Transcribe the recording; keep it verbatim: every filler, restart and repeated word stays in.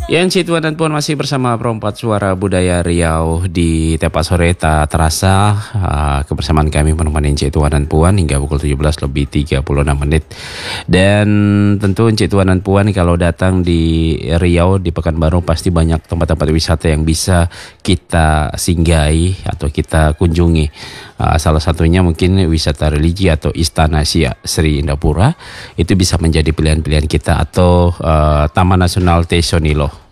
Ya, Encik Tuan dan Puan masih bersama Perompat Suara Budaya Riau di Tepat Sore. Tak terasa uh, kebersamaan kami menemani Encik Tuan dan Puan hingga pukul tujuh belas lebih tiga puluh enam menit. Dan tentu Encik Tuan dan Puan kalau datang di Riau, di Pekanbaru, pasti banyak tempat-tempat wisata yang bisa kita singgahi atau kita kunjungi. Uh, salah satunya mungkin wisata religi atau Istana Siak Sri Indapura. Itu bisa menjadi pilihan-pilihan kita, atau uh, Taman Nasional Teso Nilo.